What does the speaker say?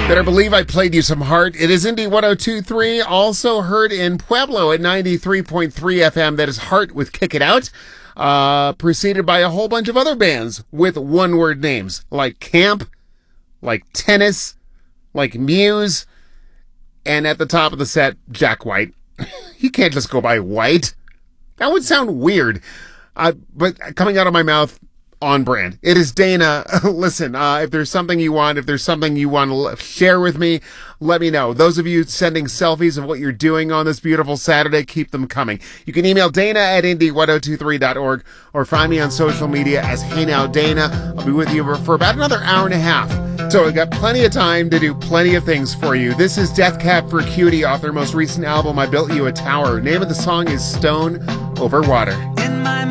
Better believe I played you some Heart. It is Indie 102.3, also heard in Pueblo at 93.3 FM. That is Heart with Kick It Out, preceded by a whole bunch of other bands with one-word names, like Camp, like Tennis, like Muse, and at the top of the set, Jack White. You can't just go by White. That would sound weird. But coming out of my mouth, on brand. It is Dana. Listen, if there's something you want to share with me, let me know. Those of you sending selfies of what you're doing on this beautiful Saturday, keep them coming. You can email Dana at indie1023.org or find me on social media as Hey Now Dana. I'll be with you for about another hour and a half. So I've got plenty of time to do plenty of things for you. This is Death Cab for Cutie off their most recent album, I Built You a Tower. Name of the song is Stone Over Water.